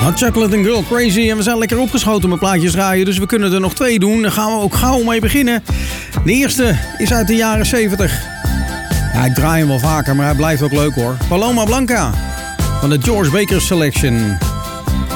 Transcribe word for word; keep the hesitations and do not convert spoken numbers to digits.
Hot Chocolate and Girl Crazy. En we zijn lekker opgeschoten met plaatjes draaien. Dus we kunnen er nog twee doen. Daar gaan we ook gauw mee beginnen. De eerste is uit de jaren zeventig. Ja, ik draai hem wel vaker, maar hij blijft ook leuk hoor. Paloma Blanca van de George Baker Selection.